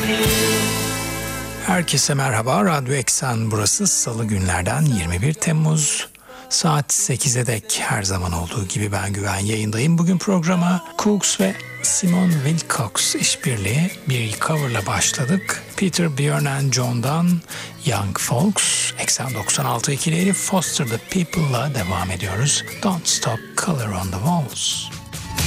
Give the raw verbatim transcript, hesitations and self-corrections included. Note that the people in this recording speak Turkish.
Herkese merhaba, Radyo Eksen burası. Salı günlerden yirmi bir Temmuz. Saat sekize dek her zaman olduğu gibi ben Güven yayındayım. Bugün programa Cooks ve Simon Wilcox işbirliği bir coverla başladık. Peter, Björn and John'dan Young Folks. Eksen doksan altı ikileri Foster the People'la devam ediyoruz. Don't Stop Color on the Walls.